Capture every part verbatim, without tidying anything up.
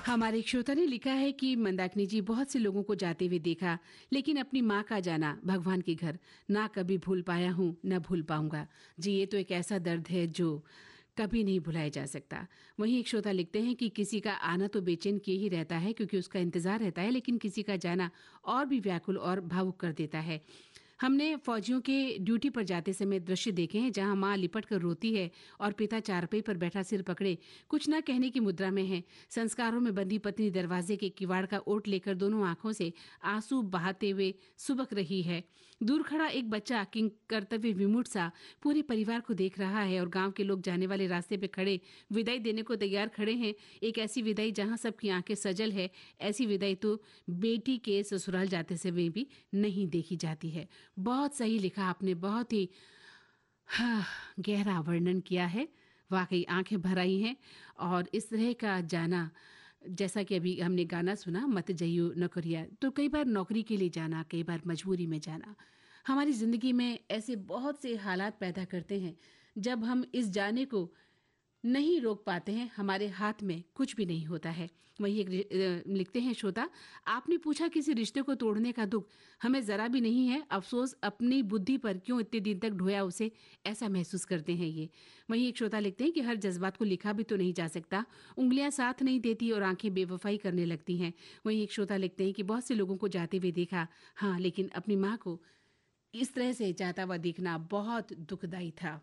हमारे एक श्रोता ने लिखा है कि मंदाकिनी जी, बहुत से लोगों को जाते हुए देखा, लेकिन अपनी माँ का जाना भगवान के घर ना कभी भूल पाया हूँ, न भूल पाऊंगा। जी, ये तो एक ऐसा दर्द है जो कभी नहीं भुलाया जा सकता। वहीं एक श्रोता लिखते हैं कि किसी का आना तो बेचैन किए ही रहता है, क्योंकि उसका इंतजार रहता है, लेकिन किसी का जाना और भी व्याकुल और भावुक कर देता है। हमने फौजियों के ड्यूटी पर जाते समय दृश्य देखे हैं, जहां माँ लिपट कर रोती है और पिता चारपाई पर बैठा सिर पकड़े कुछ न कहने की मुद्रा में है। संस्कारों में बंधी पत्नी दरवाजे के किवाड़ का ओट लेकर दोनों आंखों से आंसू बहाते हुए सुबक रही है। दूर खड़ा एक बच्चा किंग कर्तव्य विमूढ़ सा पूरे परिवार को देख रहा है, और गांव के लोग जाने वाले रास्ते पे खड़े विदाई देने को तैयार खड़े हैं। एक ऐसी विदाई जहां सबकी आंखें सजल है। ऐसी विदाई तो बेटी के ससुराल जाते समय भी नहीं देखी जाती है। बहुत सही लिखा आपने, बहुत ही हाँ, गहरा वर्णन किया है। वाकई आंखें भर आई हैं। और इस तरह का जाना, जैसा कि अभी हमने गाना सुना, मत जइयो नौकरिया, तो कई बार नौकरी के लिए जाना, कई बार मजबूरी में जाना हमारी जिंदगी में ऐसे बहुत से हालात पैदा करते हैं, जब हम इस जाने को नहीं रोक पाते हैं, हमारे हाथ में कुछ भी नहीं होता है। वही एक अ, लिखते हैं श्रोता, आपने पूछा किसी रिश्ते को तोड़ने का दुख हमें जरा भी नहीं है, अफसोस अपनी बुद्धि पर क्यों इतने दिन तक ढोया उसे, ऐसा महसूस करते हैं ये। वही एक श्रोता लिखते हैं कि हर जज्बात को लिखा भी तो नहीं जा सकता, उंगलियां साथ नहीं देती और आंखें बेवफाई करने लगती हैं। वही एक श्रोता लिखते हैं कि बहुत से लोगों को जाते हुए देखा, हाँ, लेकिन अपनी माँ को इस तरह से जाता हुआ देखना बहुत दुखदाई था।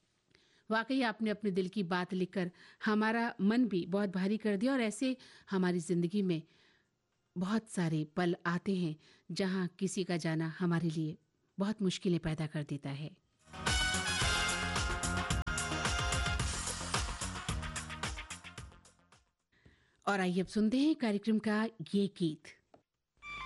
वाकई आपने अपने दिल की बात लिखकर हमारा मन भी बहुत भारी कर दिया। और ऐसे हमारी जिंदगी में बहुत सारे पल आते हैं जहां किसी का जाना हमारे लिए बहुत मुश्किलें पैदा कर देता है। और आइए अब सुनते हैं कार्यक्रम का ये गीत।